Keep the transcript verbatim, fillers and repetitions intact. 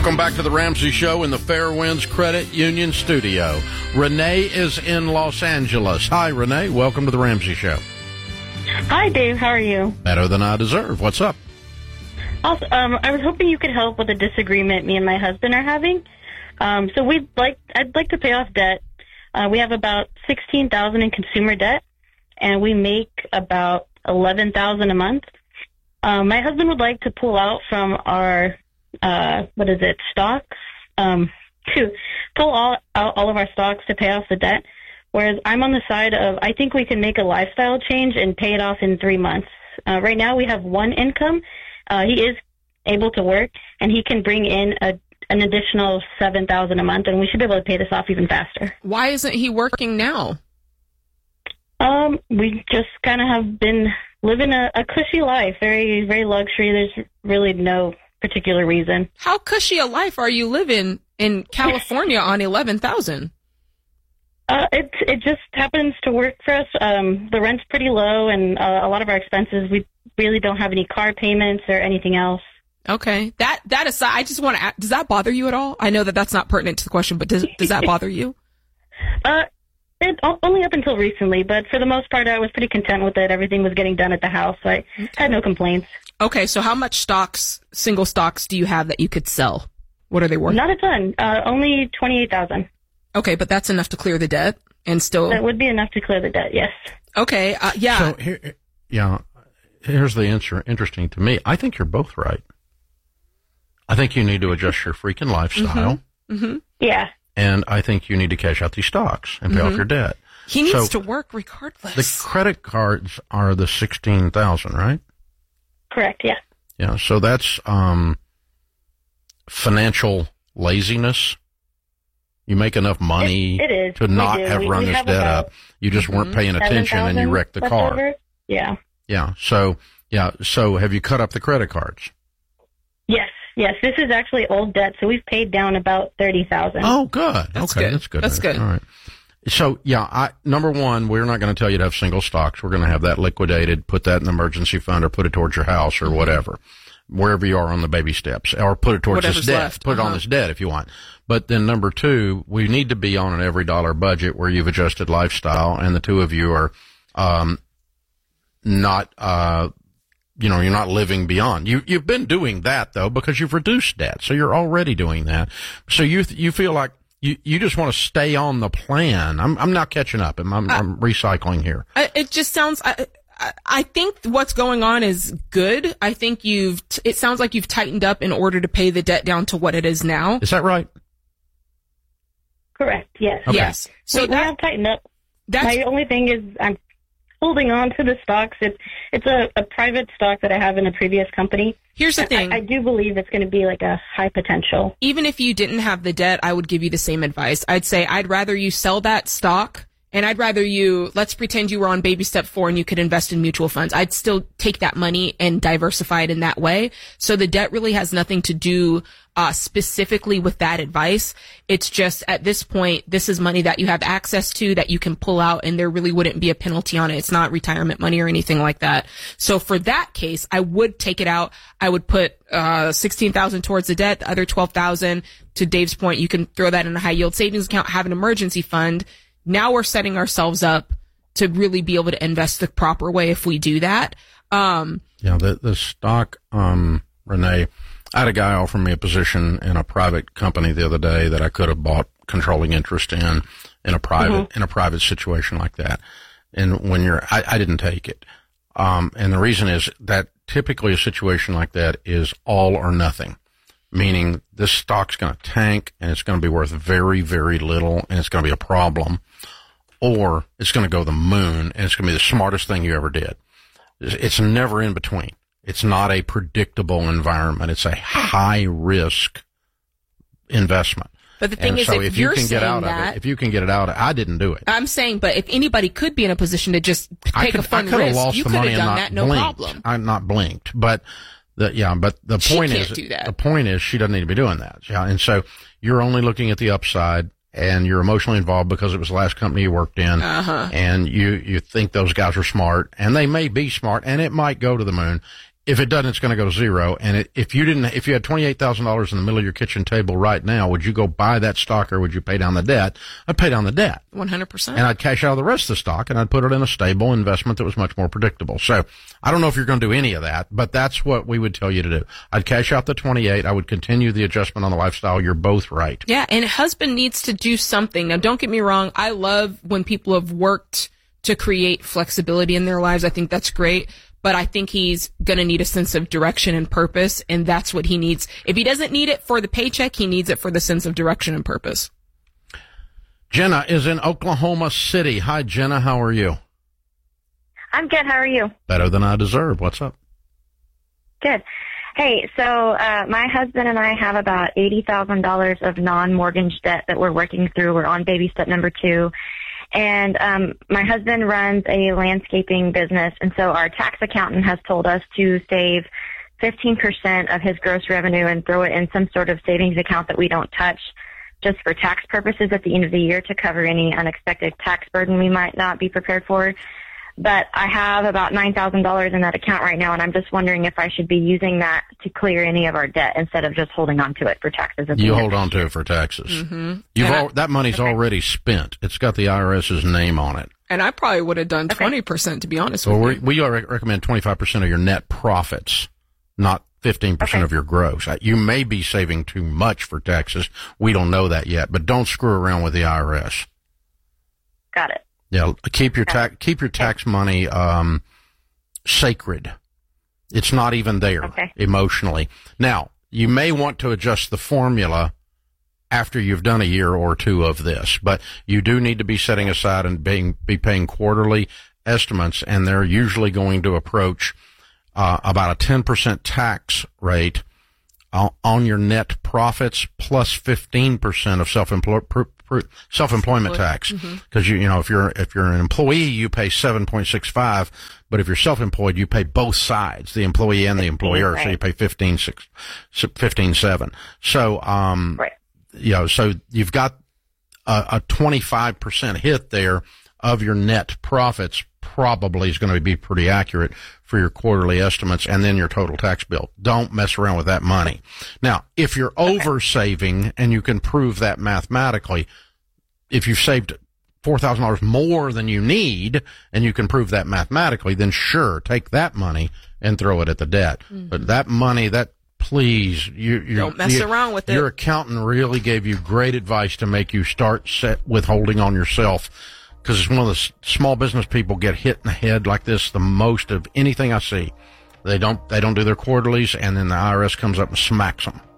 Welcome back to the Ramsey Show in the Fairwinds Credit Union studio. Renee is in Los Angeles. Hi, Renee. Welcome to the Ramsey Show. Hi, Dave. How are you? Better than I deserve. What's up? Also, um, I was hoping you could help with a disagreement me and my husband are having. Um, so we'd like, I'd like to pay off debt. Uh, we have about sixteen thousand dollars in consumer debt, and we make about eleven thousand dollars a month. Um, my husband would like to pull out from our Uh, what is it, stocks, um, to pull all, out all of our stocks to pay off the debt, whereas I'm on the side of I think we can make a lifestyle change and pay it off in three months. Uh, right now we have one income. Uh, he is able to work, and he can bring in a, an additional seven thousand dollars a month, and we should be able to pay this off even faster. Why isn't he working now? Um, we just kind of have been living a, a cushy life, very, very luxury. There's really no particular reason. How cushy a life are you living in California on eleven thousand? Uh, it it just happens to work for us. Um, the rent's pretty low, and uh, a lot of our expenses, we really don't have any car payments or anything else. Okay, that that aside, I just want to. Does that bother you at all? I know that that's not pertinent to the question, but does does that bother you? Uh, it only up until recently, but for the most part, I was pretty content with it. Everything was getting done at the house, so I okay. had no complaints. Okay, so how much stocks, single stocks, do you have that you could sell? What are they worth? Not a ton. Uh, only twenty-eight thousand dollars. Okay, but that's enough to clear the debt, and still. That would be enough to clear the debt. Yes. Okay. Uh, yeah. So here, yeah. Here's the answer. Interesting to me. I think you're both right. I think you need to adjust your freaking lifestyle. Mm-hmm. Mm-hmm. Yeah. And I think you need to cash out these stocks and pay mm-hmm. off your debt. He needs so to work regardless. The credit cards are the sixteen thousand, right? Correct, yeah. Yeah, so that's um, financial laziness. You make enough money it, it is. to not have we, run we this have debt up. You just weren't paying attention and you wrecked the car. Over. Yeah. Yeah, so yeah, so have you cut up the credit cards? Yes, yes. This is actually old debt, so we've paid down about thirty thousand dollars. Oh, good. That's okay, good. that's good. That's good. All right. So, yeah, I, number one, we're not going to tell you to have single stocks. We're going to have that liquidated, put that in an emergency fund, or put it towards your house or whatever, wherever you are on the baby steps, or put it towards Whatever's this debt. left. Put Uh-huh. it on this debt if you want. But then number two, we need to be on an every dollar budget where you've adjusted lifestyle, and the two of you are um, not, uh, you know, you're not living beyond. You, you've been doing that, though, because you've reduced debt. So you're already doing that. So you you feel like You you just want to stay on the plan. I'm I'm not catching up. I'm I'm, uh, I'm recycling here. It just sounds. I, I think what's going on is good. I think you've. It sounds like you've tightened up in order to pay the debt down to what it is now. Is that right? Correct. Yes. Okay. Yes. So we, that, we have tightened up. That's, My only thing is I'm holding on to the stocks. It's it's a, a private stock that I have in a previous company. Here's the thing. I, I do believe it's going to be like a high potential. Even if you didn't have the debt, I would give you the same advice. I'd say I'd rather you sell that stock, and I'd rather you, let's pretend you were on baby step four and you could invest in mutual funds. I'd still take that money and diversify it in that way. So the debt really has nothing to do uh specifically with that advice. It's just at this point, this is money that you have access to that you can pull out, and there really wouldn't be a penalty on it. It's not retirement money or anything like that. So for that case, I would take it out. I would put uh sixteen thousand towards the debt, the other twelve thousand. To Dave's point, you can throw that in a high yield savings account, have an emergency fund. Now we're setting ourselves up to really be able to invest the proper way if we do that. Um Yeah, the the stock um Renee, I had a guy offer me a position in a private company the other day that I could have bought controlling interest in, in a private, mm-hmm. in a private situation like that. And when you're, I, I didn't take it. Um, and the reason is that typically a situation like that is all or nothing, meaning this stock's going to tank and it's going to be worth very, very little and it's going to be a problem, or it's going to go to the moon and it's going to be the smartest thing you ever did. It's never in between. It's not a predictable environment. It's a high risk investment. But the thing and is, so if, if you're you can get out that, of it, if you can get it out, I didn't do it. I'm saying, but if anybody could be in a position to just take could, a fun I risk, lost you the could money have done and that, not no blinked. problem. I'm not blinked, but the yeah, but the She point can't is, do that. the point is, she doesn't need to be doing that. Yeah, and so you're only looking at the upside, and you're emotionally involved because it was the last company you worked in, uh-huh. and you you think those guys are smart, and they may be smart, and it might go to the moon. if it doesn't, it's going to go to zero. And it, if you didn't, if you had twenty-eight thousand dollars in the middle of your kitchen table right now, would you go buy that stock or would you pay down the debt? I'd pay down the debt. one hundred percent. And I'd cash out the rest of the stock and I'd put it in a stable investment that was much more predictable. So I don't know if you're going to do any of that, but that's what we would tell you to do. I'd cash out the twenty-eight. I would continue the adjustment on the lifestyle. You're both right. Yeah. And husband needs to do something. Now, don't get me wrong. I love when people have worked to create flexibility in their lives. I think that's great. But I think he's going to need a sense of direction and purpose, and that's what he needs. If he doesn't need it for the paycheck, he needs it for the sense of direction and purpose. Jenna is in Oklahoma City. Hi, Jenna. How are you? I'm good. How are you? Better than I deserve. What's up? Good. Hey, so uh, my husband and I have about eighty thousand dollars of non-mortgage debt that we're working through. We're on baby step number two. And um, my husband runs a landscaping business, and so our tax accountant has told us to save fifteen percent of his gross revenue and throw it in some sort of savings account that we don't touch, just for tax purposes at the end of the year to cover any unexpected tax burden we might not be prepared for. But I have about nine thousand dollars in that account right now, and I'm just wondering if I should be using that to clear any of our debt instead of just holding on to it for taxes. At the you end. hold on to it for taxes. Mm-hmm. You've I, al- that money's okay. already spent. It's got the IRS's name on it. And I probably would have done twenty percent, to be honest well, with we, you. we recommend twenty-five percent of your net profits, not fifteen percent okay. of your gross. You may be saving too much for taxes. We don't know that yet, but don't screw around with the I R S. Got it. Yeah, keep your tax keep your tax money um, sacred. It's not even there okay. emotionally. Now, you may want to adjust the formula after you've done a year or two of this, but you do need to be setting aside and being be paying quarterly estimates, and they're usually going to approach uh, about a ten percent tax rate on, on your net profits plus fifteen percent of self-employment self-employment tax. Because mm-hmm. you you know if you're if you're an employee, you pay seven point six five, but if you're self-employed, you pay both sides, the employee and the employer, right. so you pay fifteen six fifteen seven. So um right. you know so you've got a, a twenty-five percent hit there of your net profits. Probably is going to be pretty accurate for your quarterly estimates and then your total tax bill. Don't mess around with that money. Now, if you're okay. over saving and you can prove that mathematically, if you've saved four thousand dollars more than you need and you can prove that mathematically, then sure, take that money and throw it at the debt. Mm-hmm. But that money, that please, you, you don't mess you, around with it. Your accountant really gave you great advice to make you start set withholding on yourself. Because it's one of the small business people get hit in the head like this the most of anything I see. They don't, they don't do their quarterlies, and then the I R S comes up and smacks them.